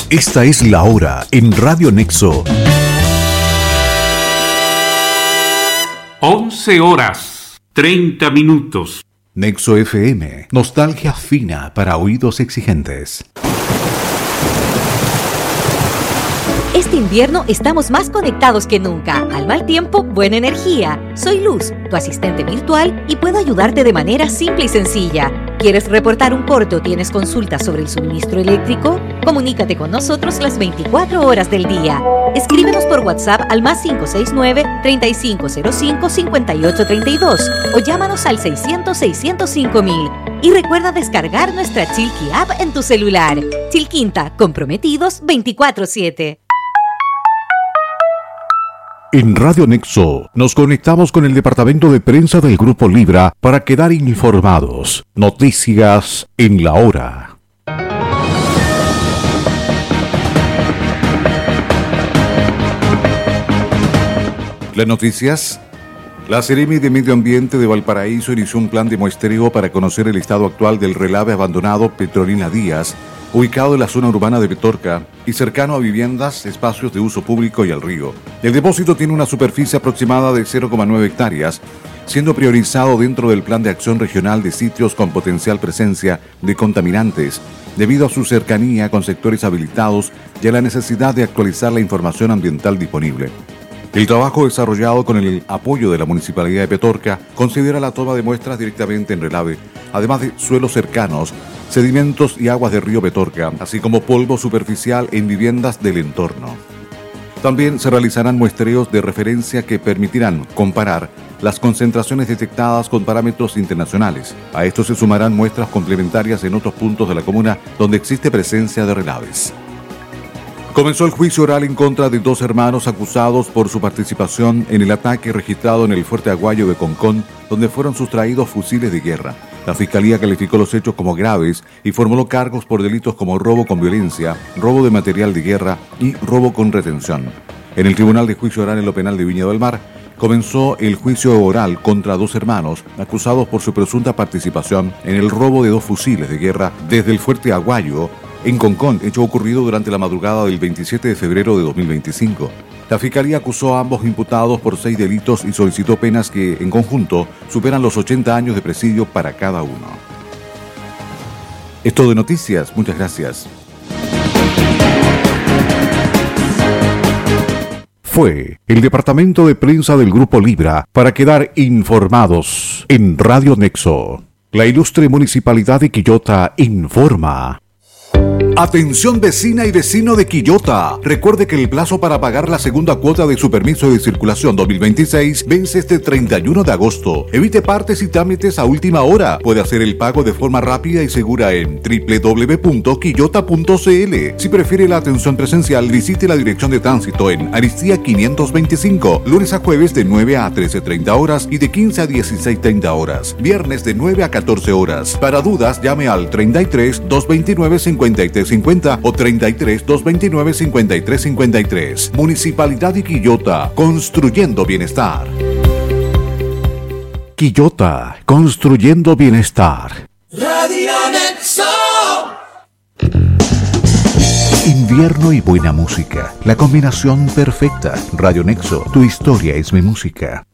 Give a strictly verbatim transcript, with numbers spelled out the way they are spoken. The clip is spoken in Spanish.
Esta es la hora en Radio Nexo. once horas, treinta minutos. Nexo F M, nostalgia fina para oídos exigentes. Este invierno estamos más conectados que nunca. Al mal tiempo, buena energía. Soy Luz, tu asistente virtual, y puedo ayudarte de manera simple y sencilla. ¿Quieres reportar un corte o tienes consultas sobre el suministro eléctrico? Comunícate con nosotros las veinticuatro horas del día. Escríbenos por WhatsApp al más cinco seis nueve, treinta y cinco cero cinco, cincuenta y ocho treinta y dos o llámanos al seiscientos, seiscientos cinco mil. Y recuerda descargar nuestra Chilqui app en tu celular. Chilquinta, comprometidos veinticuatro siete. En Radio Nexo nos conectamos con el departamento de prensa del Grupo Libra para quedar informados. Noticias en la hora. Las noticias. La Seremi de Medio Ambiente de Valparaíso inició un plan de muestreo para conocer el estado actual del relave abandonado Petrolina Díaz, ubicado en la zona urbana de Petorca y cercano a viviendas, espacios de uso público y al río. El depósito tiene una superficie aproximada de cero coma nueve hectáreas, siendo priorizado dentro del Plan de Acción Regional de Sitios con Potencial Presencia de Contaminantes, debido a su cercanía con sectores habilitados y a la necesidad de actualizar la información ambiental disponible. El trabajo desarrollado con el apoyo de la Municipalidad de Petorca considera la toma de muestras directamente en relave, además de suelos cercanos, sedimentos y aguas del río Petorca, así como polvo superficial en viviendas del entorno. También se realizarán muestreos de referencia que permitirán comparar las concentraciones detectadas con parámetros internacionales. A esto se sumarán muestras complementarias en otros puntos de la comuna donde existe presencia de relaves. Comenzó el juicio oral en contra de dos hermanos acusados por su participación en el ataque registrado en el Fuerte Aguayo de Concón, donde fueron sustraídos fusiles de guerra. La Fiscalía calificó los hechos como graves y formuló cargos por delitos como robo con violencia, robo de material de guerra y robo con retención. En el Tribunal de Juicio Oral en lo Penal de Viña del Mar, comenzó el juicio oral contra dos hermanos acusados por su presunta participación en el robo de dos fusiles de guerra desde el Fuerte Aguayo en Concón, hecho ocurrido durante la madrugada del veintisiete de febrero de dos mil veinticinco. La Fiscalía acusó a ambos imputados por seis delitos y solicitó penas que, en conjunto, superan los ochenta años de presidio para cada uno. Es todo de noticias. Muchas gracias. Fue el departamento de prensa del Grupo Libra para quedar informados en Radio Nexo. La ilustre Municipalidad de Quillota informa. Atención vecina y vecino de Quillota. Recuerde que el plazo para pagar la segunda cuota de su permiso de circulación dos mil veintiséis vence este treinta y uno de agosto. Evite partes y trámites a última hora. Puede hacer el pago de forma rápida y segura en doble u doble u doble u punto quillota punto c l. Si prefiere la atención presencial, visite la dirección de tránsito en Aristía quinientos veinticinco, lunes a jueves de nueve a trece treinta horas y de quince a dieciséis treinta horas, viernes de nueve a catorce horas. Para dudas, llame al treinta y tres, doscientos veintinueve, cincuenta y tres cincuenta o treinta y tres, doscientos veintinueve, cincuenta y tres cincuenta y tres. Municipalidad de Quillota, construyendo bienestar. Quillota, construyendo bienestar. Radio Nexo. Invierno y buena música, la combinación perfecta. Radio Nexo, tu historia es mi música.